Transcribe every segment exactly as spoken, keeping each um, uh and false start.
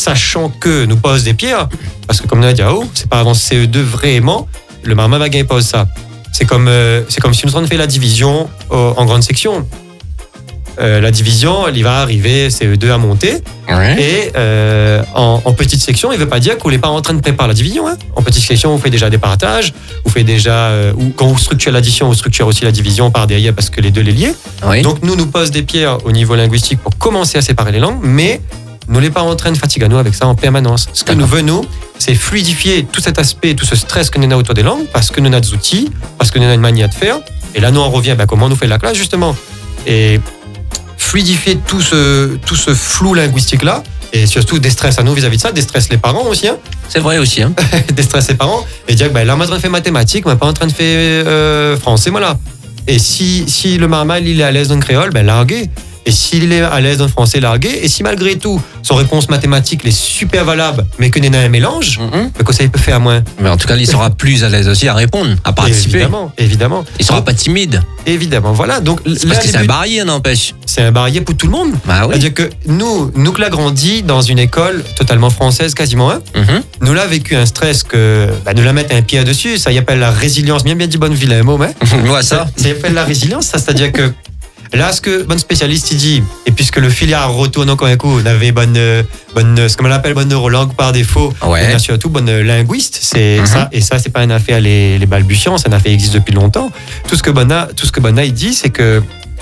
sachant que nous pose des pierres, parce que comme on a dit, oh, c'est pas avant C E deux vraiment, le Marmaille va gagner pose ça. C'est comme, euh, c'est comme si nous on fait la division euh, en grande section. Euh, la division, il va arriver C E deux à monter. Ouais. Et euh, en, en petite section, il ne veut pas dire qu'on n'est pas en train de préparer la division. Hein. En petite section, on fait déjà des partages, on fait déjà, euh, ou quand on structure l'addition, on structure aussi la division par derrière parce que les deux les liés. Oui. Donc nous, nous pose des pierres au niveau linguistique pour commencer à séparer les langues, mais nous n'est pas en train de fatiguer nous avec ça en permanence. Ce que nous venons, c'est fluidifier tout cet aspect, tout ce stress que nous avons autour des langues, parce que nous avons des outils, parce que nous avons une manière de faire. Et là, nous on revient, ben, comment on nous fait de la classe justement. Et fluidifier tout ce, tout ce flou linguistique-là, et surtout déstresse à nous vis-à-vis de ça, déstresse les parents aussi, hein. C'est vrai aussi. Hein. déstresse les parents, et dire que ben, là, on est en train de faire mathématiques, on n'est pas en train de faire euh, français, voilà. Et si, si le Marmaille, il est à l'aise dans le créole, ben larguez. Et s'il est à l'aise dans le français, larguez. Et si malgré tout, son réponse mathématique est super valable, mais que Néna un mélange, Mm-hmm. ben, que ça, il peut faire à moins. Mais en tout cas, il sera plus à l'aise aussi à répondre, à participer. Évidemment, évidemment. Il sera pas timide. Évidemment, voilà. Donc, C'est là, parce que les c'est un buts- barrière, n'empêche. c'est un barrière pour tout le monde. Bah oui. C'est-à-dire que nous, nous qui l'a grandi dans une école totalement française, quasiment, hein, Mhm. nous l'a vécu un stress que bah, nous la mettre un pied dessus, ça y appelle la résilience, bien bien dit bonne vilain mot, mais Moi, ça. ça y appelle la résilience, ça, c'est-à-dire que là, ce que bon spécialiste il dit, et puisque le filière retourne encore un coup, on avait bonne, euh, bonne, ce qu'on appelle bonne neurolangue par défaut, Ouais. et surtout bonne linguiste, c'est Mhm. ça, et ça c'est pas une affaire les, les balbutiants, c'est une affaire qui existe depuis longtemps. Tout ce que Bonna, tout ce que Bonna il dit, c'est que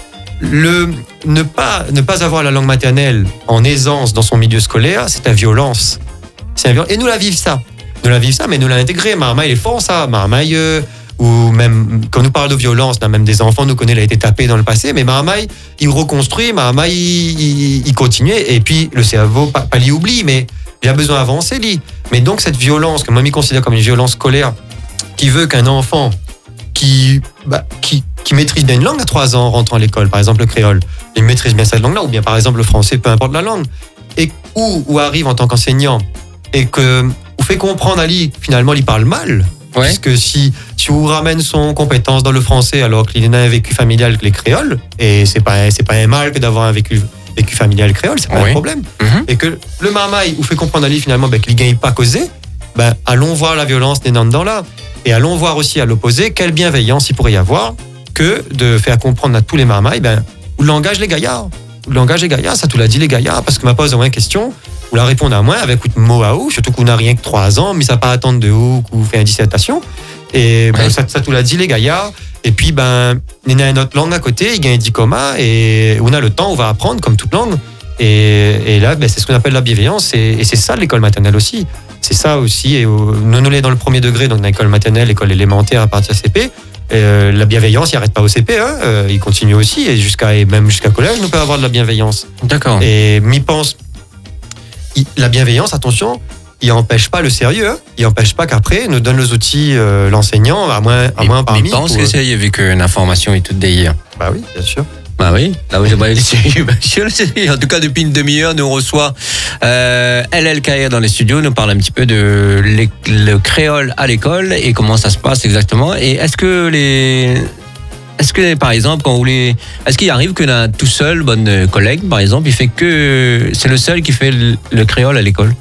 le ne pas ne pas avoir la langue maternelle en aisance dans son milieu scolaire, c'est une violence. C'est un viol- et nous la vivons ça. Nous la vivons ça, mais nous l'a intégré. Marmaille est fort ça. Marmaille euh, ou même quand nous parle de violence, on a même des enfants, nous connaît, il a été tapé dans le passé, mais Marmaille, il reconstruit, Marmaille, il, il, il continue, et puis le cerveau, pas, pas l'y oublie, mais il a besoin d'avancer, lui. Mais donc cette violence, que moi, je considère comme une violence scolaire, qui veut qu'un enfant qui, bah, qui, qui maîtrise bien une langue à trois ans en rentrant à l'école, par exemple le créole, il maîtrise bien cette langue-là, ou bien par exemple le français, peu importe la langue, et où, où arrive en tant qu'enseignant, et que vous fait comprendre à lui, finalement, il parle mal. Ouais. Puisque si, si vous ramène son compétence dans le français alors qu'il a un vécu familial que les créoles, et c'est pas, c'est pas un mal que d'avoir un vécu, vécu familial créole, c'est pas Oui. un problème. Mhm. Et que le Marmaille vous fait comprendre à lui finalement ben, qu'il ne gagne pas causé, ben, allons voir la violence des dedans là. Et allons voir aussi à l'opposé quelle bienveillance il pourrait y avoir que de faire comprendre à tous les Marmailles, ben, où langage les gaillards. Où langage les gaillards, ça tout l'a dit les gaillards, parce que m'a pose au moins une question, ou la répondre à moi avec mot à ou, surtout qu'on n'a rien que trois ans, mais ça pas attendre de ou qu'on fait une dissertation. Et ben, Ouais. ça, ça tout l'a dit les gaillards. Et puis, ben, il y a une autre langue à côté, il gagne un diplôme, et on a le temps, on va apprendre comme toute langue. Et, et là, ben, c'est ce qu'on appelle la bienveillance, et, et c'est ça l'école maternelle aussi. C'est ça aussi, et au- nous, nous l'est dans le premier degré, donc dans l'école maternelle, l'école élémentaire à partir de C P. Euh, la bienveillance, il n'arrête pas au C P, hein, euh, il continue aussi, et, jusqu'à, et même jusqu'à collège, nous peut avoir de la bienveillance. D'accord. Et m'y pense, il- la bienveillance, attention, il n'empêche pas le sérieux, hein. Il n'empêche pas qu'après, nous donne les outils euh, l'enseignant, à moins, à moins parmi. Mais je pense pour- que ça, il y avait qu'une information et tout d'ailleurs. Bah oui, bien sûr. Bah oui, là où j'aimerais aller. En tout cas, depuis une demi-heure, nous on reçoit euh, L L K R dans les studios, nous parle un petit peu de l'é- le créole à l'école et comment ça se passe exactement. Et est-ce que les. Est-ce que, par exemple, quand vous voulez. Est-ce qu'il arrive que d'un tout seul, bonne collègue, par exemple, il fait que. C'est le seul qui fait le, le créole à l'école?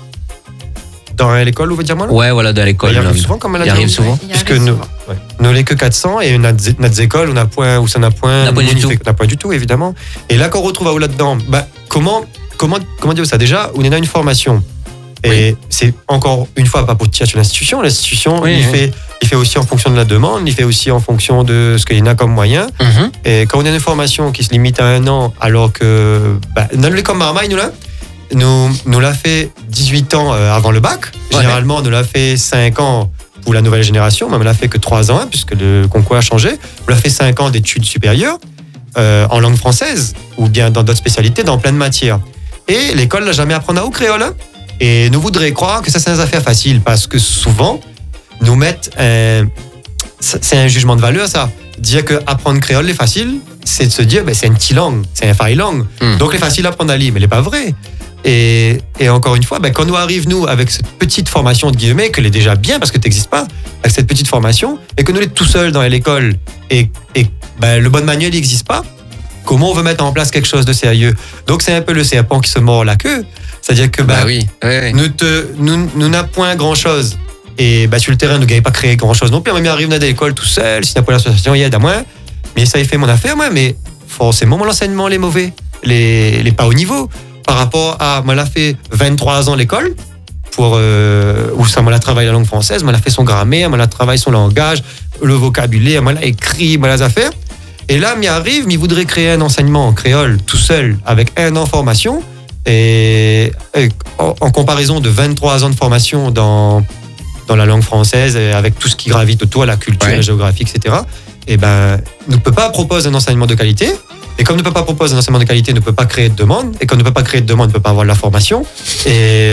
Dans l'école, vous voulez dire moi là? Ouais, voilà, dans l'école. Il arrive là. souvent, comme elle a Il dit. arrive souvent. Il Puisque arrive nous, souvent. ouais. nous n'est que quatre cents et notre, notre école, on a point, où ça n'a point, N'a point du nous, on y tout. fait- n'a point du tout, évidemment. Et là, qu'on retrouve à où là-dedans, bah, comment, comment, comment dire ça? Déjà, on est dans une formation. Et c'est encore une fois pas pour tirer sur l'institution. L'institution, Oui, il, oui. Fait, il fait aussi en fonction de la demande, il fait aussi en fonction de ce qu'il y en a comme moyen. Mhm. Et quand on a une formation qui se limite à un an, alors que bah, dans le comme Marmaille, nous là, nous, nous l'a fait dix-huit ans euh, avant le bac. Ouais. Généralement, nous l'a fait cinq ans pour la nouvelle génération, mais on l'a fait que trois ans, hein, puisque le concours a changé. On l'a fait cinq ans d'études supérieures euh, en langue française, ou bien dans d'autres spécialités, dans plein de matières. Et l'école n'a jamais appris à au créole. Hein. Et nous voudrions croire que ça, c'est une affaire facile, parce que souvent, nous mettent un... C'est un jugement de valeur, ça. Dire que apprendre créole est facile, c'est de se dire, ben, c'est une petite langue, c'est un faille langue. Mm. Donc, c'est facile à apprendre à lire, mais ce n'est pas vrai. Et, et encore une fois, ben, quand nous arrivons, nous, avec cette petite formation de guillemets, que l'est déjà bien, parce que tu n'existes pas, avec cette petite formation, et que nous l'êtes tout seul dans l'école, et, et ben, le bon manuel n'existe pas, comment on veut mettre en place quelque chose de sérieux? Donc, c'est un peu le serpent qui se mord la queue. C'est-à-dire que, bah, Bah oui. oui, oui. nous, te, nous, nous n'a point grand-chose. Et bah, sur le terrain, nous n'avons pas créé grand-chose non plus. Moi, arrive à l'école tout seul, si n'a pas l'association, il aide à moi. Mais ça a fait mon affaire, moi. Mais forcément, mon enseignement, les mauvais, les, les pas au niveau. Par rapport à, moi, l'a fait vingt-trois ans l'école, pour, euh, où ça m'a travaillé la langue française, moi, l'a fait son grammaire, moi, l'a travaillé son langage, le vocabulaire, moi, l'a écrit, moi, les affaires. Et là, m'y arrive, m'y voudrait créer un enseignement en créole tout seul, avec un an de formation. Et, et en, en comparaison de vingt-trois ans de formation dans, dans la langue française, et avec tout ce qui gravite autour, la culture, ouais. la géographie, et cetera, et ben, ne peut pas proposer un enseignement de qualité. Et comme ne peut pas proposer un enseignement de qualité, ne peut pas créer de demande. Et comme ne peut pas créer de demande, ne peut pas avoir de la formation. Et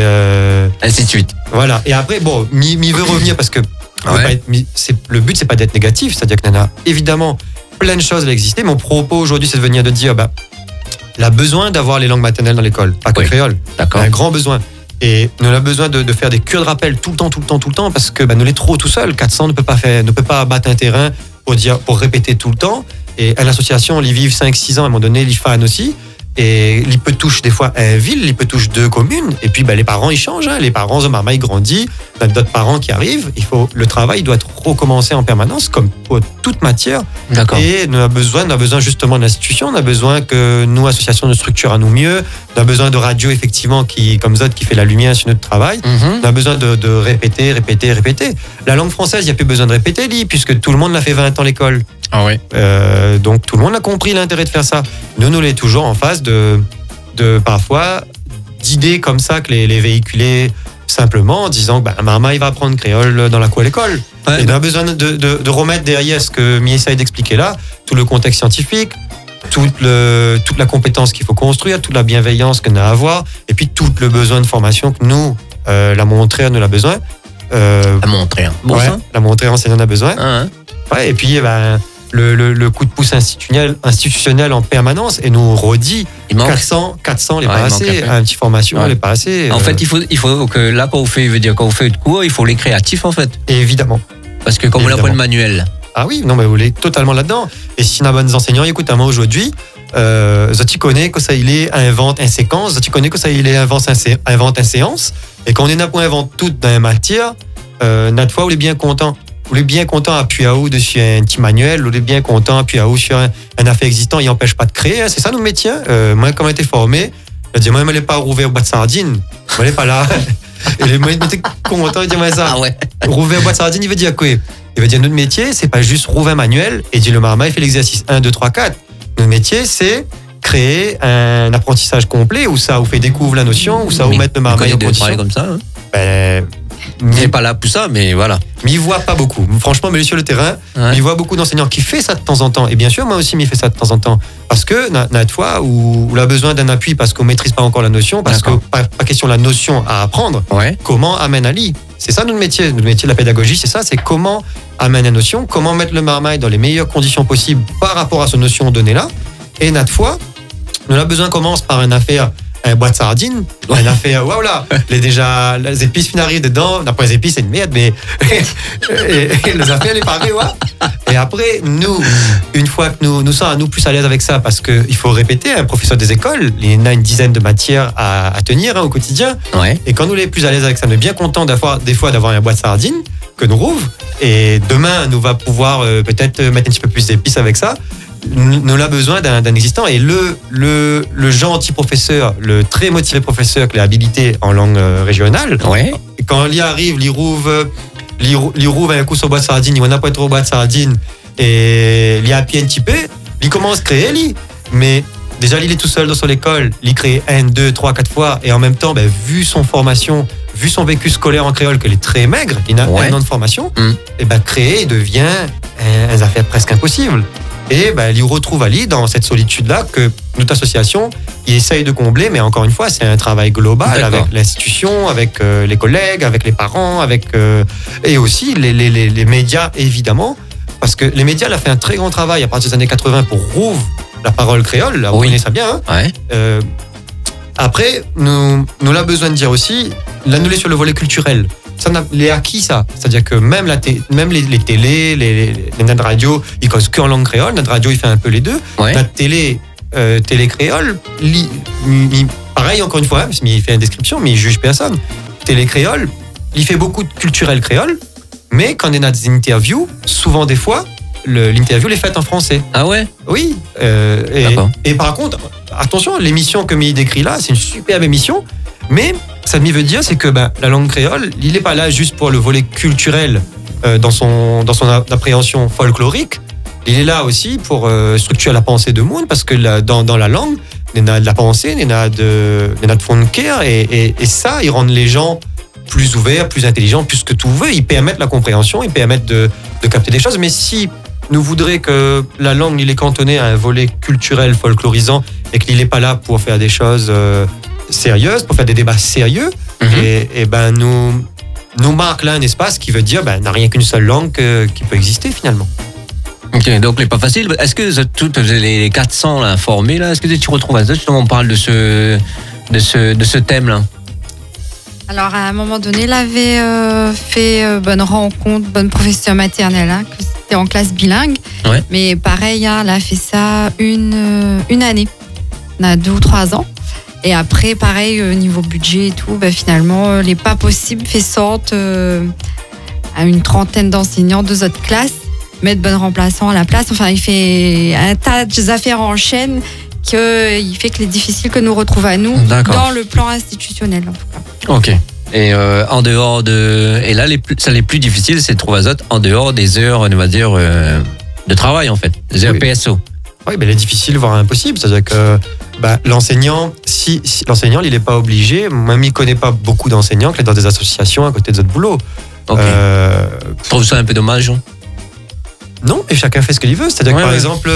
euh, ainsi de suite. Voilà. Et après, bon, m'y, m'y veut revenir parce que ouais. pas être, c'est, le but, c'est pas d'être négatif. C'est-à-dire qu'il y en a évidemment plein de choses à exister. Mon propos aujourd'hui, c'est de venir de dire, bah, il a besoin d'avoir les langues maternelles dans l'école, pas que oui. créole. D'accord. Il y a un grand besoin. Et nous avons besoin de, de faire des cures de rappel tout le temps, tout le temps, tout le temps, parce que bah, nous les trop tout seul. quatre cents ne peut pas faire, ne peut pas battre un terrain pour dire, pour répéter tout le temps. Et à l'association, ils vivent cinq six ans, à un moment donné, ils fan aussi. Et ils peut toucher des fois une ville, ils peut toucher deux communes. Et puis, bah, les parents, ils changent. Hein. Les parents, the marmaille grandit. On a d'autres parents qui arrivent. Il faut, le travail doit recommencer en permanence, comme pour toute matière. D'accord. Et nous avons besoin, nous avons besoin justement de l'institution. On a besoin que nous, associations, nous structurons à nous mieux. On a besoin de radio, effectivement, qui, comme Zod, qui fait la lumière sur notre travail. Mm-hmm. On a besoin de, de répéter, répéter, répéter. La langue française, il n'y a plus besoin de répéter, lui, puisque tout le monde l'a fait vingt ans à l'école. Ah oui. Euh, donc tout le monde a compris l'intérêt de faire ça. Nous, nous l'est toujours en face de, de parfois d'idées comme ça que les, les véhiculer simplement en disant que bah, Marma il va apprendre créole dans la cour à l'école. Ouais. Et on a besoin de, de, de remettre derrière ce que Mi essaye d'expliquer là, tout le contexte scientifique, toute, le, toute la compétence qu'il faut construire, toute la bienveillance qu'on a à avoir, et puis tout le besoin de formation que nous, euh, la montrée, nous l'a besoin. Euh, la montrée, bon ouais, ça. La montrée enseignante a besoin. Ah, hein. Ouais, et puis, ben, le, le, le coup de pouce institutionnel, institutionnel en permanence et nous redit quatre cents, quatre cents, les ouais, pas assez. Un petit formation, ouais. les pas assez. En euh... fait, il faut, il faut que là, quand vous faites, veut dire, quand vous faites de cours, il faut les créatifs, en fait. Et évidemment. Parce que quand vous l'apprenez le manuel. Ah oui, non, mais vous l'êtes totalement là-dedans. Et si on a bonnes enseignants, écoute, à moi aujourd'hui, euh, tu connais que ça, il est invente une séquence, tu connais que ça, il est invente une séance. Et quand on est pour inventer tout dans la matière, euh, notre fois, on est bien content. Vous êtes bien content à appuyer à haut dessus un petit manuel, vous êtes bien content à appuyer à haut sur un, un affaire existant, il n'empêche pas de créer. Hein, c'est ça notre métier. Euh, moi, quand j'ai été formé, je dis, moi, je n'allais pas rouvrir au boîte de sardines. Je n'allais pas là. Et les moi, j'étais content de dire moi ça. Ah ouais. Rouvrir au boîte de sardines, il veut dire quoi? Il veut dire notre métier, c'est pas juste rouvrir un manuel et dire le marma, il fait l'exercice un, deux, trois, quatre. Notre métier, c'est créer un apprentissage complet où ça vous fait découvrir la notion, où ça vous met le marma en condition. Comme ça. Hein. Ben, il n'est pas là pour ça, mais voilà. Mais il voit pas beaucoup. Franchement, mais sur le terrain, ouais. il voit beaucoup d'enseignants qui fait ça de temps en temps. Et bien sûr, moi aussi, m'y fait ça de temps en temps. Parce que, na, na fois où, où on a besoin d'un appui parce qu'on maîtrise pas encore la notion, parce D'accord. que pas, pas question de la notion à apprendre. Ouais. Comment amène à l'I. C'est ça notre métier. Notre métier de la pédagogie, c'est ça. C'est comment amener la notion, comment mettre le marmaille dans les meilleures conditions possibles par rapport à cette notion donnée là. Et na fois, nous avons besoin commence par une affaire. Un boîte de sardines, ouais. elle a fait waouh là, les déjà les épices finarrives dedans, d'après les épices c'est une merde, mais et, et les affaires les parées ouais. Et après nous, une fois que nous nous sommes nous plus à l'aise avec ça, parce que il faut répéter, un professeur des écoles, il a une dizaine de matières à, à tenir hein, au quotidien. Ouais. Et quand nous les plus à l'aise avec ça, nous bien content d'avoir des fois d'avoir un boîte de sardines que nous rouvre. Et demain nous va pouvoir euh, peut-être mettre un petit peu plus d'épices avec ça. Nous avons besoin d'un, d'un existant et le, le, le gentil professeur, le très motivé professeur qui est habilité en langue régionale, ouais. quand il y arrive, il rouvre, il rouvre un coup sur boîte de sardines, il n'a pas trop boîte de sardines et il y a un petit peu, il commence à créer, lui. Mais déjà il est tout seul dans son école, il crée un, deux, trois, quatre fois et en même temps, ben, vu son formation, vu son vécu scolaire en créole, qu'il est très maigre, il a ouais. un an de formation, mm. et ben créer devient un, un affaire presque impossible. Et ben, il retrouve Ali dans cette solitude-là que notre association il essaye de combler, mais encore une fois, c'est un travail global D'accord. avec l'institution, avec euh, les collègues, avec les parents, avec euh, et aussi les, les, les, les médias, évidemment, parce que les médias ont fait un très grand travail à partir des années quatre-vingts pour rouvrir la parole créole, là, vous oui. connaissez ça bien. Hein ouais. euh, après, nous, nous avons besoin de dire aussi, là, nous l'est sur le volet culturel. Ça les acquis ça, c'est-à-dire que même la t- même les, les télés, les, les, les notre radio, ils causent que en langue créole. Notre radio, il fait un peu les deux. Ouais. Notre télé, euh, télé créole, li, li, par pareil, encore une fois, hein, mais il fait une description, mais il juge personne. Télé créole, il fait beaucoup de culturel créole, mais quand on a des interviews, souvent des fois, le, l'interview est faite en français. Ah ouais? Oui. Euh, et, et par contre, attention, l'émission que il décrit là, c'est une superbe émission, mais ça me veut dire, c'est que ben, la langue créole, il n'est pas là juste pour le volet culturel euh, dans, son, dans son appréhension folklorique. Il est là aussi pour euh, structurer la pensée de monde, parce que la, dans, dans la langue, il y a de la pensée, il y a de, il y a de fond de cœur, et, et, et ça, ils rendent les gens plus ouverts, plus intelligents, plus que tout veut. Ils permettent la compréhension, ils permettent de, de capter des choses. Mais si nous voudrions que la langue, il est cantonné à un volet culturel, folklorisant, et qu'il n'est pas là pour faire des choses euh, sérieuses, pour faire des débats sérieux, mm-hmm. et, et ben nous, nous marque là un espace qui veut dire, ben, n'a rien qu'une seule langue que, qui peut exister finalement. Ok, donc c'est pas facile. Est-ce que toutes les quatre cents là, formés, là, est-ce que tu retrouves justement on parle de ce, de ce, de ce thème-là? Alors à un moment donné, il avait euh, fait euh, bonne rencontre, bonne professeur maternelle, hein, que c'était en classe bilingue. Ouais. Mais pareil, hein, elle a fait ça une, euh, une année, on a deux ou trois ans. Et après, pareil, au niveau budget et tout, bah, finalement, euh, les pas possibles fait sorte euh, à une trentaine d'enseignants, deux autres classes, mettre bon remplaçant à la place. Enfin, il fait un tas d'affaires en chaîne qu'il fait que les difficiles que nous retrouvons à nous, D'accord. dans le plan institutionnel en tout cas. Ok. Et euh, en dehors de, et là, les plus, ça les plus difficiles, c'est de trouver Azote en dehors des heures, on va dire, euh, de travail en fait, des heures oui. P S O. Oui, mais il est difficile, voire impossible. C'est-à-dire que bah, l'enseignant, si, si l'enseignant, il n'est pas obligé, même il ne connaît pas beaucoup d'enseignants qui sont dans des associations à côté de notre boulot. Ok. Euh, tu trouves ça un peu dommage? Non, et chacun fait ce qu'il veut. C'est-à-dire ouais, que par ouais. exemple,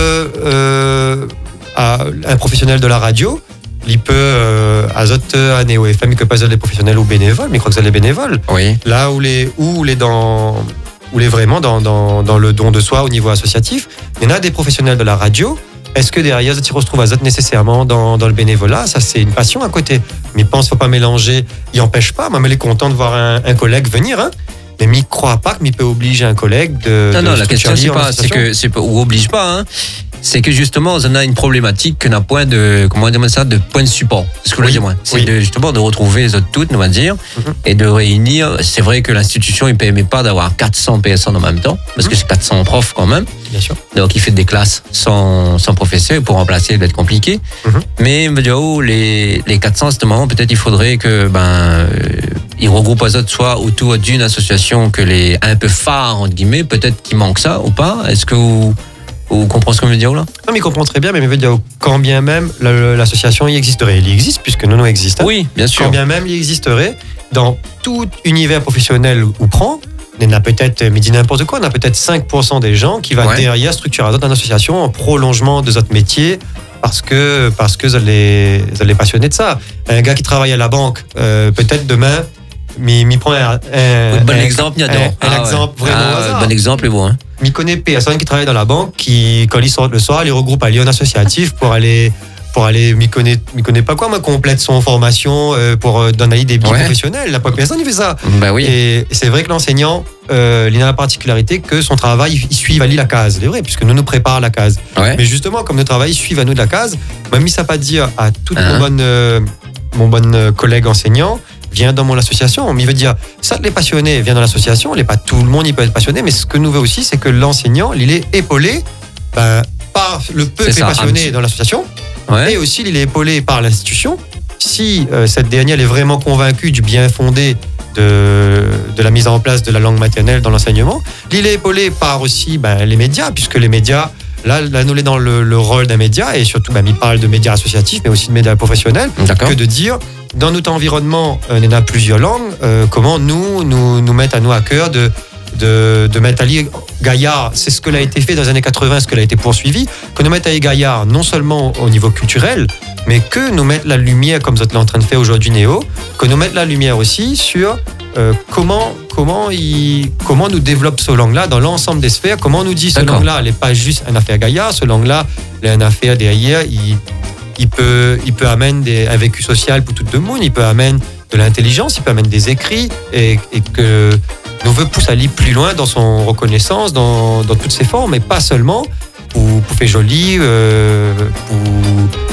euh, à un professionnel de la radio, il peut, euh, Azote, à Néo F M, il peut pas être les professionnels ou bénévoles, mais il croit que c'est les bénévoles. Oui. Là où les, où les dans, où les vraiment dans, dans, dans le don de soi au niveau associatif, il y en a des professionnels de la radio. Est-ce que derrière, tu retrouves Azote nécessairement dans, dans le bénévolat? Ça, c'est une passion à côté. Mais je pense qu'il ne faut pas mélanger. Il n'empêche pas. Même il est content de voir un, un collègue venir, hein. Mais il ne croit pas qu'il peut obliger un collègue de. Non, de non, la question, c'est pas, c'est que, c'est pas, ou oblige pas, hein. C'est que justement, on a une problématique qu'on n'a point de, comment dire ça, de point de support. C'est ce que je veux dire, moi. C'est oui. de, justement de retrouver les autres toutes, on va dire, mm-hmm. et de réunir. C'est vrai que l'institution, il ne permet pas d'avoir quatre cents P S N en même temps, parce mm-hmm. que c'est quatre cents profs quand même. Bien sûr. Donc, il fait des classes sans, sans professeur, pour remplacer, ça va être compliqué. Mm-hmm. Mais, me dire, oh, les, les quatre cents, c'est un moment, peut-être il faudrait que, ben, euh, ils regroupent les autres soit autour d'une association que les, un peu phare, entre guillemets, peut-être qu'il manque ça ou pas. Est-ce que vous, vous comprenez ce que je veux dire là? Non, mais il comprend très bien, mais il veut dire quand bien même l'association y existerait. Il y existe, puisque nous, nous existons. Oui, bien sûr. Quand bien même il existerait, dans tout univers professionnel où prend, il y en a peut-être, mais dis n'importe quoi, on a peut-être cinq pour cent des gens qui vont ouais. derrière structurer une association en prolongement de notre métier, parce que, parce que vous allez, vous allez passionner de ça. Un gars qui travaille à la banque, euh, peut-être demain, mais il prend un, un, bon un exemple, un, un, un ah, exemple ouais. vraiment ah, hasard. Bon exemple est bon. Hein. Il connaît personne qui travaille dans la banque, qui, quand ils sortent le soir, les regroupe à Lyon Associatif pour aller, pour aller, m'y connaît, m'y connaît pas quoi, moi, complète son formation euh, pour euh, donner des billets ouais. professionnels. La personne, il fait ça. Bah oui. Et, et c'est vrai que l'enseignant, euh, il a la particularité que son travail, il suit à lui la case. C'est vrai, puisque nous nous prépare la case. Ouais. Mais justement, comme notre travail suit à nous de la case, même si ça pas dire à tout uh-huh. mon bon, euh, mon bon collègue enseignant, viens dans mon association. Mais il veut dire, ça, les passionnés, viens dans l'association. Les pas tout le monde, il peut être passionné. Mais ce que nous veut aussi, c'est que l'enseignant, il est épaulé ben, par le peu qui est passionné dans l'association. Ouais. Et aussi, il est épaulé par l'institution. Si euh, cette dernière est vraiment convaincue du bien fondé de, de la mise en place de la langue maternelle dans l'enseignement, il est épaulé par aussi ben, les médias, puisque les médias, là, là nous, on est dans le, le rôle d'un média, et surtout, ben, il parle de médias associatifs, mais aussi de médias professionnels, D'accord. que de dire, dans notre environnement, euh, il y en a plusieurs langues, euh, comment nous, nous, nous mettre à nous à cœur de, de, de mettre Ali Gaillard, c'est ce que l'a été fait dans les années quatre-vingts, ce que l'a été poursuivi, que nous mettre Ali Gaillard, non seulement au niveau culturel, mais que nous mettre la lumière, comme vous êtes en train de faire aujourd'hui, Néo, que nous mettre la lumière aussi sur euh, comment, comment, il, comment nous développe ce langue-là dans l'ensemble des sphères, comment on nous dit ce langue-là, elle n'est pas juste une affaire Gaillard, ce langue-là, elle est une affaire derrière, il, il, peut, il peut amener des, un vécu social pour tout le monde, il peut amener de l'intelligence, il peut amener des écrits, et, et que nous veut pousser à aller plus loin dans son reconnaissance, dans, dans toutes ses formes, et pas seulement pour, pour faire joli, euh, pour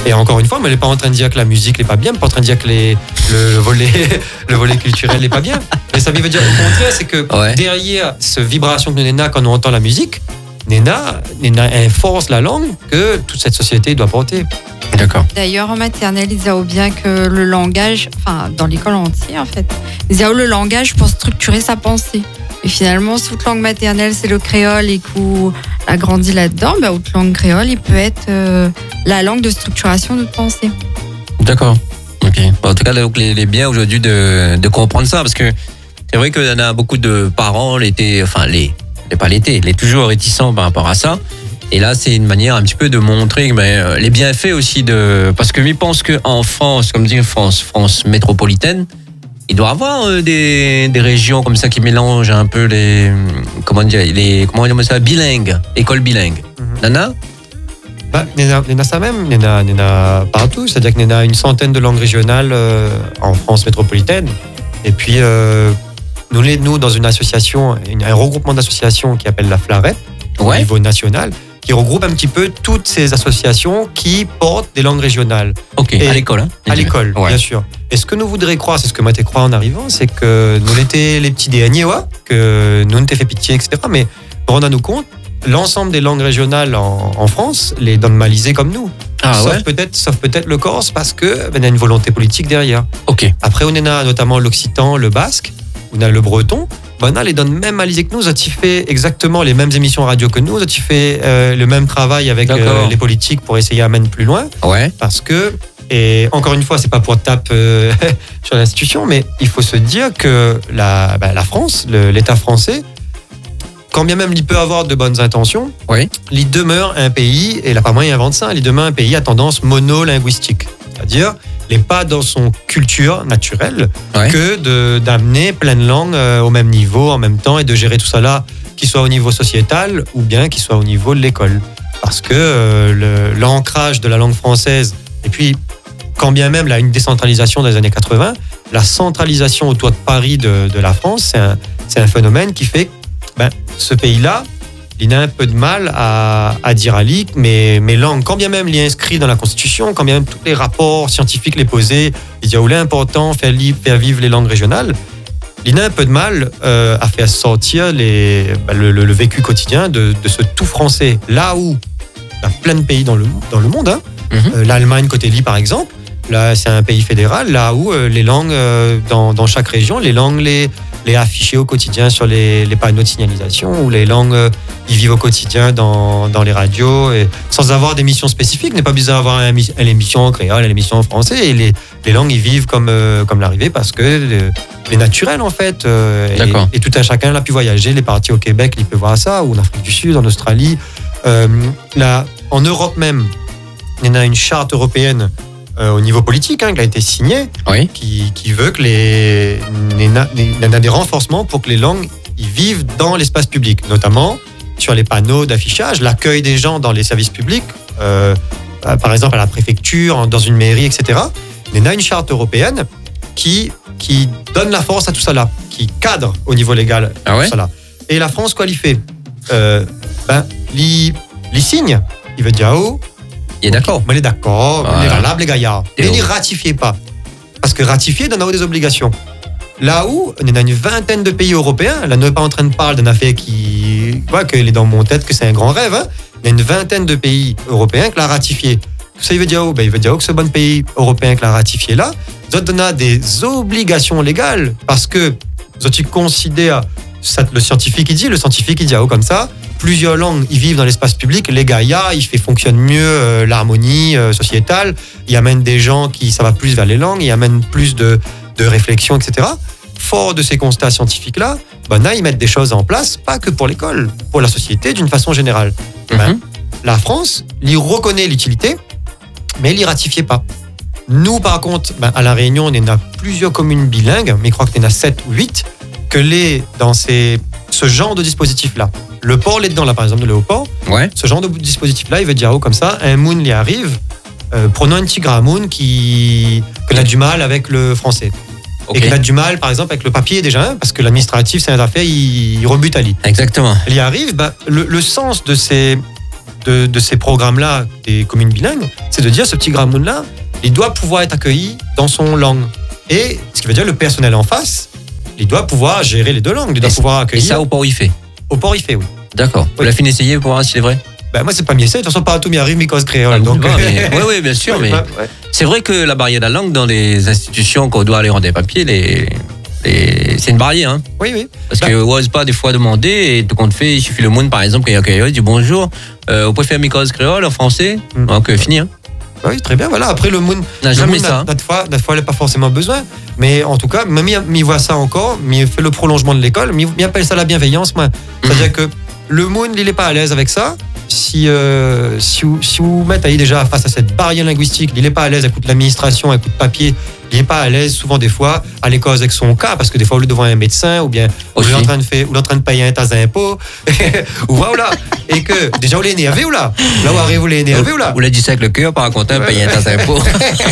Et encore une fois, elle n'est pas en train de dire que la musique n'est pas bien, elle n'est pas en train de dire que les, le, le, volet, le volet culturel n'est pas bien. Mais ça veut dire au contraire, c'est que Ouais. derrière cette vibration de Nena, quand on entend la musique, Nena, Nena enforce la langue que toute cette société doit porter. D'accord. D'ailleurs, en maternelle, ils disent bien que le langage, enfin, dans l'école entière, en fait, ils disent le langage pour structurer sa pensée. Et finalement, si votre langue maternelle, c'est le créole et qu'on a grandi là-dedans, bah, votre langue créole, il peut être euh, la langue de structuration de pensée. D'accord. Ok. Bon, en tout cas, donc, les, les biens aujourd'hui de, de comprendre ça, parce que c'est vrai qu'il y en a beaucoup de parents, l'été, enfin, les, les pas l'été, les toujours réticents par rapport à ça. Et là, c'est une manière un petit peu de montrer ben, les bienfaits aussi de. Parce que je pense qu'en France, comme dit France, France métropolitaine, il doit y avoir euh, des, des régions comme ça qui mélangent un peu les. Comment dire, les. Comment on dit ça, bilingues, écoles bilingues. Mhm. Nana? Bah, Nena, Nena ça même, Nena, Nena partout, c'est-à-dire que Nena a une centaine de langues régionales euh, en France métropolitaine. Et puis, euh, nous, les, nous, dans une association, une- un regroupement d'associations qui s'appelle la FLAREP, au Ouais. niveau national, qui regroupe un petit peu toutes ces associations qui portent des langues régionales. Ok, Et à l'école. Hein, À l'école, Ouais. bien sûr. Et ce que nous voudrions croire, c'est ce que moi t'ai croire en arrivant, c'est que nous l'étions les petits derniers, ouais, que nous ne t'ai fait pitié, et cetera. Mais rendons-nous compte, l'ensemble des langues régionales en, en France les donnent malisées comme nous. Ah sauf ouais? peut-être, sauf peut-être le corse parce que ben, y a une volonté politique derrière. Ok. Après, on a notamment l'occitan, le basque, on a le breton. Ben, on les donne même malisées que nous. Ont fait exactement les mêmes émissions radio que nous. Ont fait euh, le même travail avec D'accord. euh, les politiques pour essayer d'amener plus loin. Ouais. Parce que, et encore une fois, c'est pas pour taper euh, sur l'institution, mais il faut se dire que la, ben, la France, le- l'État français, quand bien même il peut avoir de bonnes intentions, Oui. il demeure un pays, et là pas moi il invente ça, il demeure un pays à tendance monolinguistique. C'est-à-dire, il n'est pas dans son culture naturelle Ouais. que de- d'amener plein de langues euh, au même niveau en même temps et de gérer tout ça là, qu'il soit au niveau sociétal ou bien qu'il soit au niveau de l'école. Parce que euh, le- l'ancrage de la langue française, et puis quand bien même là, une décentralisation dans les années quatre-vingts, la centralisation autour de Paris de, de la France, c'est un, c'est un phénomène qui fait que ben, ce pays-là, il a un peu de mal à, à dire à l'I C, mais mes langues, quand bien même il est inscrit dans la Constitution, quand bien même tous les rapports scientifiques les posés, il dit où il est important faire, li- faire vivre les langues régionales, il a un peu de mal euh, à faire sortir les, ben, le, le- le vécu quotidien de, de ce tout français. Là où il y a plein de pays dans le, dans le monde, hein, Mhm. euh, l'Allemagne côté Li par exemple, là c'est un pays fédéral, là où euh, les langues euh, dans, dans chaque région, les langues les, les affichées au quotidien sur les, les panneaux de signalisation, ou les langues euh, ils vivent au quotidien dans, dans les radios, et sans avoir d'émissions spécifiques, n'est pas besoin d'avoir une émi- une émission en créole, une émission en français, et les, les langues ils vivent comme, euh, comme l'arrivée parce que euh, les naturels en fait, euh, D'accord. et, et tout un chacun l'a pu voyager, les partis au Québec, il peut voir ça, ou en Afrique du Sud, en Australie, euh, là, en Europe même, il y en a une charte européenne euh, au niveau politique hein, qui a été signée, Oui. qui, qui veut que les, les, na- les- il y en a des renforcements pour que les langues ils vivent dans l'espace public, notamment sur les panneaux d'affichage, l'accueil des gens dans les services publics, euh, euh, par exemple à la préfecture, en- dans une mairie, et cetera. Il y en a une charte européenne qui, qui donne la force à tout ça là, qui cadre au niveau légal Ah ouais? tout ça là. Et la France, quoi, l'y fait euh, Ben, l'y l'y signe. Il veut dire, oh, Il est d'accord. on est d'accord, on est Voilà. valable, les gaillards. Et Mais oh. n'y ratifiez pas. Parce que ratifier donne des obligations. Là où, on est dans une vingtaine de pays européens, là, on n'est pas en train de parler d'une affaire qui. Ouais, qu'elle est dans mon tête, que c'est un grand rêve. Hein. Il y a une vingtaine de pays européens qui l'a ratifié. Tout ça, il veut dire, oh, ben, il veut dire oh, que ce bon pays européen qui l'a ratifié là, ils ont des obligations légales parce que ils considèrent, ça, le scientifique il dit, le scientifique il dit, ah, oh, comme ça, plusieurs langues, ils vivent dans l'espace public, les gaillards, il fait fonctionne mieux euh, l'harmonie euh, sociétale, il amène des gens qui, ça va plus vers les langues, il amène plus de, de réflexion, et cetera. Fort de ces constats scientifiques-là, ben là, ils mettent des choses en place, pas que pour l'école, pour la société d'une façon générale. Ben, Mhm. la France, il reconnaît l'utilité, mais il n'y ratifiait pas. Nous, par contre, ben, à La Réunion, on a plusieurs communes bilingues, mais je crois qu'il y en a sept ou huit, que les, dans ces, ce genre de dispositif-là. Le port, là-dedans, là, par exemple, de Léoport, Ouais. ce genre de dispositif-là, il veut dire, oh, comme ça, un moon y arrive, euh, prenons un tigre à moon qui, qui a du mal avec le français. Ok. Et qui a du mal, par exemple, avec le papier déjà, hein, parce que l'administratif, c'est un affaire, il, il rebute à l'île. Exactement. Elle y arrive, bah, le, le sens de ces, de, de ces programmes-là, des communes bilingues, c'est de dire ce petit Gramoun-là, il doit pouvoir être accueilli dans son langue. Et ce qui veut dire le personnel en face, il doit pouvoir gérer les deux langues, il doit et pouvoir Et accueillir. ça, au port, il fait. Au port, il fait, oui. D'accord. Vous Oui. l'avez fait essayer pour voir si c'est vrai. Ben, moi, c'est pas mieux, de toute façon, pas à tout m'y arrive, mais cause créole. Ah, donc, bon, mais- ouais, ouais, bien sûr, Ouais, mais ouais, ouais. c'est vrai que la barrière de la langue dans les institutions qu'on doit aller rendre des papiers, les, les- c'est une barrière, hein. Oui, oui. Parce Bah. que n'ose pas des fois demander et tout compte fait, il suffit le monde par exemple, quand il dit bonjour, euh, vous pouvez faire mes causes créoles en français, Mm. donc euh, fini. Hein. Oui, très bien. Voilà. Après, le monde, On n'a le jamais monde, ça. hein. Notre fois, notre fois, il n'a pas forcément besoin. Mais en tout cas, même il voit ça encore, mais il fait le prolongement de l'école, mais il appelle ça la bienveillance, moi. C'est-à-dire que le monde, il n'est pas à l'aise avec ça. Si, euh, si, vous, si vous mettez déjà face à cette barrière linguistique, il n'est pas à l'aise, écoute l'administration, écoute papier, il n'est pas à l'aise souvent des fois à l'école avec son cas, parce que des fois, au lieu devant un médecin, ou bien ou il est en train de faire, ou il est en train de payer un tas d'impôts, ou voilà, et que déjà, vous l'est énervé ou là Là où arrive, vous l'est énervé ou là Vous l'avez dit ça avec le cœur, par contre, un payer un tas d'impôts.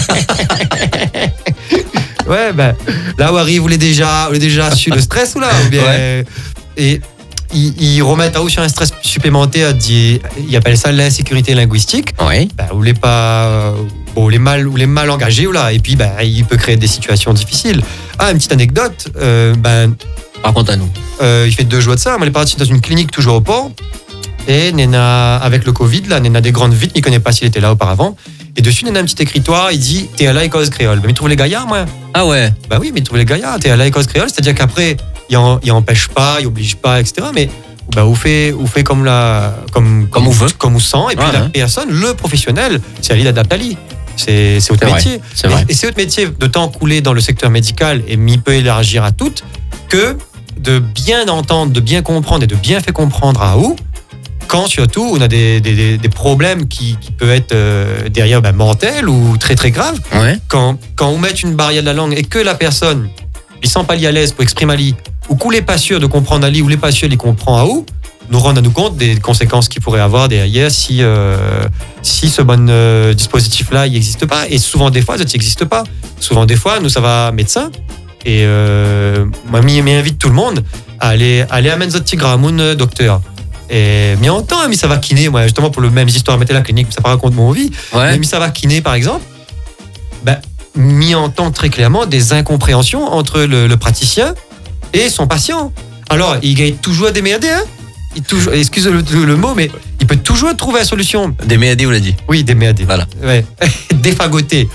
Ouais, ben, là où arrive, vous l'avez déjà, vous l'avez déjà su le stress ou là ou bien, Ouais. Et ils, ils remettent à haut sur un stress supplémentaire, dit- ils appellent ça l'insécurité linguistique. Oui. Ben, ou les pas, bon, ou les mal, ou les mal engagés ou là, et puis ben, il peut créer des situations difficiles. Ah, une petite anecdote, euh, ben, Raconte à nous. euh, il fait deux jours de ça. Moi, il est parti dans une clinique toujours au port. Et Nena, avec le Covid, là, Nena des grandes vites, il ne connaît pas s'il était là auparavant. Et dessus, Nena a un petit écritoire, il dit t'es à la école créole. Ben, il trouve les gaillards, moi. Ah ouais. Bah oui, mais il trouve les gaillards, t'es à la école créole, c'est-à-dire qu'après, il en- il empêche pas, il oblige pas, et cetera. Mais bah, vous fait, vous fait comme la, comme, Comme vous veut. comme vous sent. Et puis Ouais, la hein. personne, le professionnel, c'est à lui d'adapter à lui. C'est c'est votre C'est vrai, métier. c'est vrai. Et, et c'est votre métier de temps coulé dans le secteur médical et m'y peut élargir à toutes que de bien entendre, de bien comprendre et de bien faire comprendre à où. Quand surtout on a des, des, des- des problèmes qui, qui peuvent être euh, derrière ben, mortels ou très très graves, Ouais. quand, quand on met une barrière de la langue et que la personne ne sent pas à l'aise pour exprimer à lui, ou qu'on n'est pas sûr de comprendre à lui, ou n'est pas sûr de comprendre à où, nous rendre à nous compte des conséquences qu'il pourrait avoir derrière si, euh, si ce bon euh, dispositif-là n'existe pas. Et souvent des fois, ça n'existe pas. Souvent des fois, nous, ça va médecin. Et euh, moi, je m'invite tout le monde à aller, aller amener notre petit gramoun euh, docteur. Et mais en temps, mais ça va kiné, moi, justement, pour le même histoire, mettez la clinique, ça pas raconte mon vie. Ouais. Mais ça va kiné, par exemple, ben, m'y entend très clairement des incompréhensions entre le, le praticien et son patient. Alors, il gagne toujours à démerder, hein. Il toujours, excusez le, le, le mot, mais il peut toujours trouver la solution. Des méadés, vous l'a dit. Oui, démerder. Voilà. Ouais. Défagoter.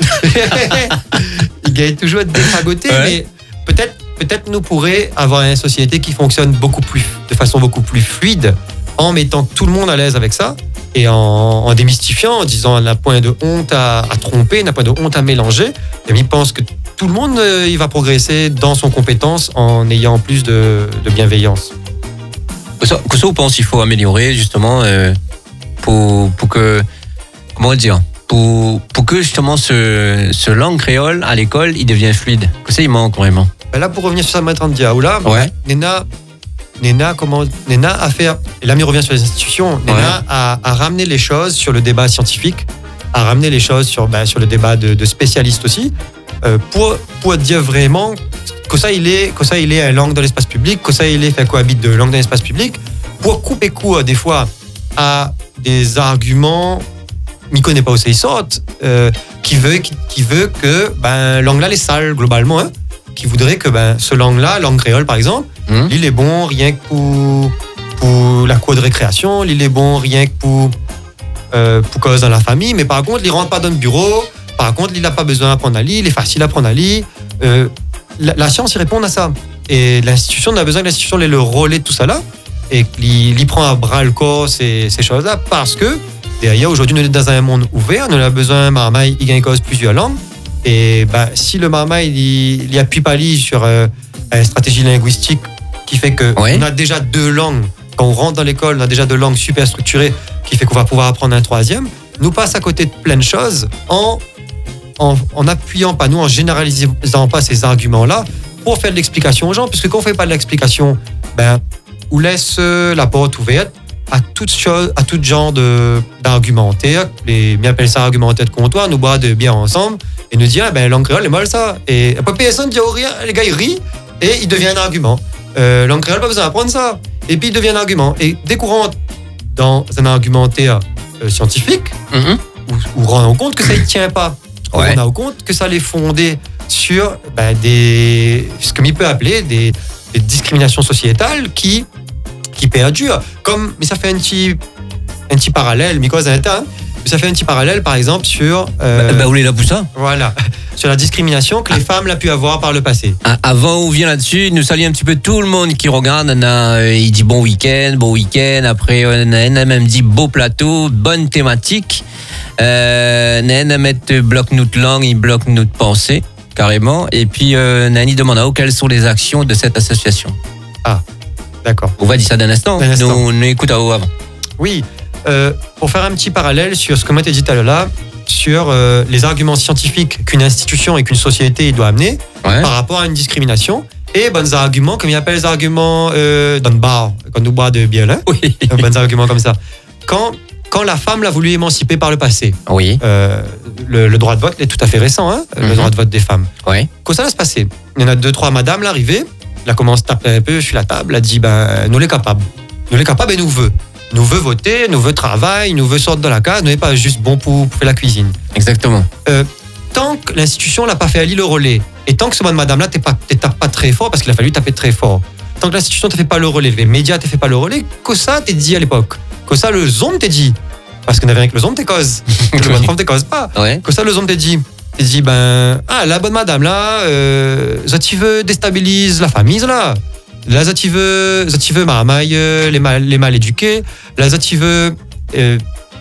Il gagne toujours à défagoter, Ouais. mais peut-être peut-être nous pourrions avoir une société qui fonctionne beaucoup plus, de façon beaucoup plus fluide, en mettant tout le monde à l'aise avec ça et en, en démystifiant, en disant n'a point de honte à, à tromper, n'a point de honte à mélanger. Et il pense que tout le monde euh, il va progresser dans son compétence en ayant plus de, de bienveillance. Que ça, que ça, vous pensez qu'il faut améliorer justement euh, pour, pour que, comment dire, pour, pour que justement ce, ce langue créole à l'école, il devienne fluide. Que ça, il manque vraiment. Ben là, pour revenir sur ça, maintenant, Diaoula, Ouais. Nena, Nena, comment, Nena a fait, et là, il revient sur les institutions, Nena Ouais. a, a ramené les choses sur le débat scientifique, a ramené les choses sur, ben, sur le débat de, de spécialistes aussi, euh, pour, pour dire vraiment que ça, il est, que ça, il est une langue dans l'espace public, que ça, il est fait cohabite de langue dans l'espace public, pour couper court, des fois, à des arguments, m'y connaît pas où ça ils sortent, euh, qui veut, qui, qui veut que, ben, langue là, les sales, globalement, hein, qui voudrait que ben, ce langue-là, langue créole par exemple, Hum. il est bon rien que pour, pour la cour de récréation, il est bon rien que pour, euh, pour cause dans la famille, mais par contre, il rentre pas dans le bureau, par contre, il n'a pas besoin d'apprendre à lire, il est facile à apprendre à lire. Euh, la, la science, il répond à ça. Et l'institution, on a besoin que l'institution ait le relais de tout ça là, et qu'il y prend à bras le corps ces, ces choses-là, parce que derrière, aujourd'hui, nous sommes dans un monde ouvert, nous avons besoin d'un marmaille, il gagne cause plusieurs langues. Et bah, si le marmaille il, il appuie pas lui sur euh, une stratégie linguistique qui fait que Ouais. on a déjà deux langues, quand on rentre dans l'école, on a déjà deux langues super structurées qui fait qu'on va pouvoir apprendre un troisième, nous passe à côté de plein de choses en, en, en appuyant pas, nous en généralisant pas ces arguments-là pour faire de l'explication aux gens, puisque quand on fait pas de l'explication, ben, on laisse euh, la porte ouverte à toute chose, à tout genre de d'argumentaire, les bien appelle ça argumentaire de comptoir, nous boire de bière ensemble et nous dire, ben, langue créole est mal ça. Et après, personne ne dit rien, les gars, ils rient et il devient un argument. Euh, langue créole, pas besoin d'apprendre ça. Et puis, il devient un argument. Et dès qu'on rentre dans un argumentaire euh, scientifiques, Mhm. où, où on rend compte que ça ne tient pas. Ouais. On rend compte que ça les fondait sur ben, des, ce que l'on peut appeler des, des discriminations sociétales qui, qui perdurent. Comme, mais ça fait un petit, un petit parallèle, Miko Zanetta, mais ça fait un petit parallèle, par exemple, sur, euh, Bah, bah, où est là pour ça? voilà, sur la discrimination que les femmes l'ont pu avoir par le passé. Ah, Avant, on vient là-dessus, nous saluons un petit peu tout le monde qui regarde. On a, euh, il dit bon week-end, bon week-end. Après, on a, on a même dit beau plateau, bonne thématique. Euh, on a mettre bloc-notes langue, il bloc-notes pensée, carrément. Et puis, euh, Nani demande à quelles sont les actions de cette association. D'accord. On va dire ça d'un instant. D'un instant. Nous, nous écoute à haut avant. Oui, euh, pour faire un petit parallèle sur ce que moi t'ai dit tout à l'heure là, sur euh, les arguments scientifiques qu'une institution et qu'une société doit amener Ouais. par rapport à une discrimination, et bons arguments, comme il appelle les arguments euh, dans le bar, quand nous boit de bière, hein, Oui. bons arguments comme ça. Quand, quand la femme l'a voulu émanciper par le passé, Oui. euh, le, le droit de vote est tout à fait récent, hein, le Mhm. droit de vote des femmes. Ouais. Quand ça va se passer, il y en a deux, trois madames l'arrivée, elle commence à taper un peu sur la table, elle dit ben, nous les capables. Nous les capables et nous veut. Nous veut voter, nous veut travail, nous veut sortir de la case, nous n'est pas juste bon pour, pour faire la cuisine. Exactement. Euh, tant que l'institution l'a pas fait aller le relais, et tant que ce madame-là t'es pas, t'es pas très fort, parce qu'il a fallu taper très fort, tant que l'institution ne fait pas le relais, les médias ne fait pas le relais, que ça t'es dit à l'époque, que ça le zone t'es dit, parce qu'on avait avec le zone t'es cause, que le bonne t'es cause pas. Ouais. Que ça, le zone t'a dit. T'as dit, ben, ah, la bonne madame, là, euh, ça tu veux déstabilise la famille, là. Là, ça tu veux, ça tu veux, maramaille, euh, les mal, les mal éduqués. Là, ça tu veux, euh,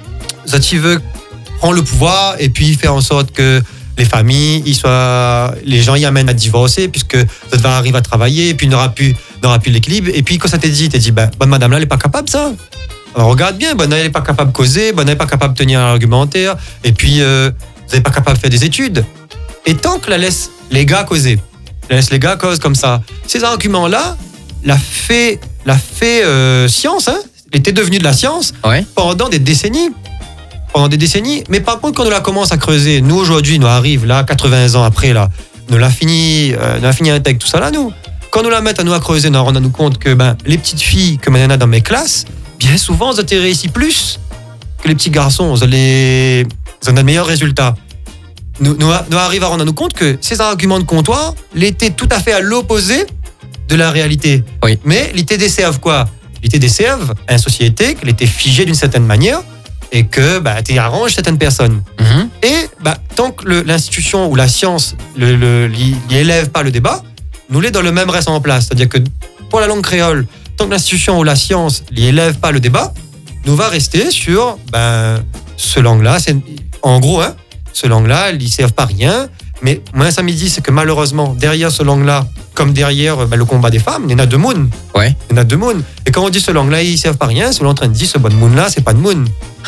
ça tu veux prendre le pouvoir et puis faire en sorte que les familles, ils soient, les gens y amènent à divorcer puisque ça va arriver à travailler et puis il n'aura plus, n'aura plus l'équilibre. Et puis, quand ça t'est dit, t'es dit, ben, bonne madame, là, elle n'est pas capable, ça. Alors, regarde bien, bonne, elle n'est pas capable de causer, bonne, elle n'est pas capable de tenir un argumentaire. Et puis, euh, vous n'êtes pas capable de faire des études. Et tant que la laisse les gars causer, la laisse les gars causent comme ça, ces arguments-là, la fait, la fait euh, science, hein, était devenue de la science Ouais. pendant des décennies. Pendant des décennies. Mais par contre, quand on la commence à creuser, nous aujourd'hui, nous arrive là, quatre-vingts ans après, là, nous l'a fini, euh, nous l'a fini intègre, tout ça là, nous. Quand nous la mettons à nous à creuser, nous rendons nous compte que ben, les petites filles que maintenant dans mes classes, bien souvent, elles ont réussi plus que les petits garçons. Elles ont, les... elles ont de meilleurs résultats. Nous, nous, nous arrivons à rendre nous compte que ces arguments de comptoir l'étaient tout à fait à l'opposé de la réalité. Oui. Mais l'ité desserve quoi? L'ité desserve une société qu'elle était figée d'une certaine manière et que bah, tu arranges certaines personnes. Mhm. Et bah, tant que le- l'institution ou la science ne le, l'y- l'y élève pas le débat, nous les dans le même reste en place. C'est-à-dire que pour la langue créole, tant que l'institution ou la science n'y élève pas le débat, nous va rester sur ben, ce langue-là. C'est, en gros, hein, ce langue-là, ils ne servent pas à rien. Mais moi, ça me dit, c'est que malheureusement, derrière ce langue-là, comme derrière ben, le combat des femmes, il y en a deux moons. Ouais. Il y en a deux moons. Et quand on dit ce langue-là, ils ne servent pas à rien, c'est en train de dire ce bon moon-là, c'est pas de moon.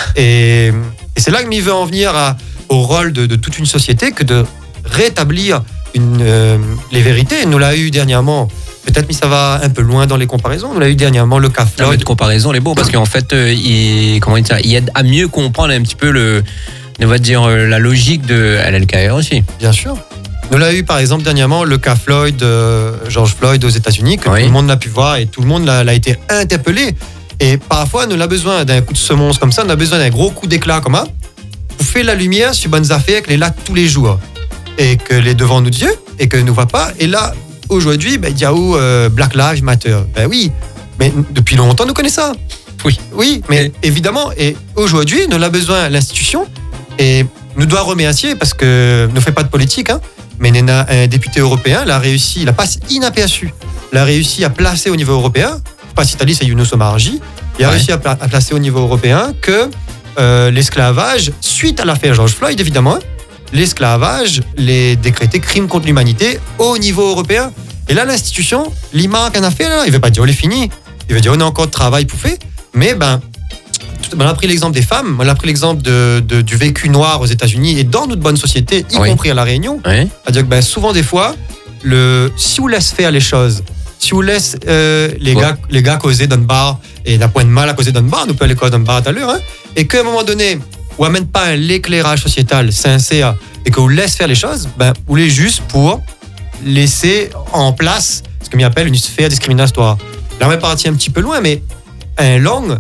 Et, et c'est là que m'y veut en venir à, au rôle de, de toute une société que de rétablir une, euh, les vérités. Nous l'a eu dernièrement, peut-être mais ça va un peu loin dans les comparaisons, nous l'a eu dernièrement le cas Non, mais Floyd. de comparaison, elle est bon parce qu'en fait, euh, il, comment dire ça, il aide à mieux comprendre un petit peu le, on va dire euh, la logique de L L K R aussi. Bien sûr. Nous l'a eu par exemple dernièrement le cas Floyd, euh, George Floyd aux États-Unis, que Oui. tout le monde l'a pu voir et tout le monde l'a, l'a été interpellé. Et parfois, nous avons besoin d'un coup de semonce comme ça, on a besoin d'un gros coup d'éclat comme ça, pour faire la lumière sur bonnes affaires qu'elle est là tous les jours. Et que les devant nous Dieu, et que ne voit pas. Et là, aujourd'hui, ben, il y a où euh, Black Lives Matter. Ben oui, mais depuis longtemps, nous connaissons ça. Oui. Oui, mais évidemment, et aujourd'hui, nous avons besoin l'institution, et nous doit remercier, parce que nous ne fait pas de politique, hein, mais il y a un député européen, il a réussi, il a pas inaperçu, il a réussi à placer au niveau européen, pas si c'est Younous Omarji, il a Ouais. réussi à, pla- à placer au niveau européen que euh, l'esclavage, suite à l'affaire George Floyd, évidemment, l'esclavage, les décrété crime contre l'humanité au niveau européen. Et là, l'institution, l'I M A qu'en a fait, là, il ne veut pas dire on est fini, il veut dire on a encore de travail pour faire, mais ben, tout- on a pris l'exemple des femmes, on a pris l'exemple de, de- du vécu noir aux États-Unis et dans notre bonne société, y Oui. compris à La Réunion. Ouais. C'est-à-dire que ben, souvent, des fois, le, si on laisse faire les choses, si on laisse euh, les, Ouais. gars, les gars causer dans le bar, et d'un point de mal à causer dans le bar, nous peut aller causer dans le bar tout à l'heure, hein, et qu'à un moment donné, on amène pas un éclairage sociétal sincère et qu'on laisse faire les choses, ben, on est juste pour laisser en place ce qu'on appelle une sphère discriminatoire. Là, on est parti un petit peu loin, mais un langue,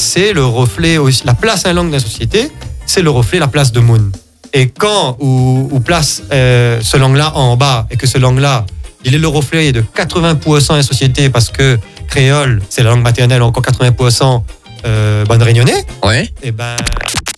c'est le reflet aussi, la place à la langue de la société, c'est le reflet, la place de Moun. Et quand ou, ou place euh, ce langue-là en bas et que ce langue-là, il est le reflet de quatre-vingts pour cent de la société parce que créole, c'est la langue maternelle, encore quatre-vingts pour cent euh, bonne réunionnais, Ouais. et ben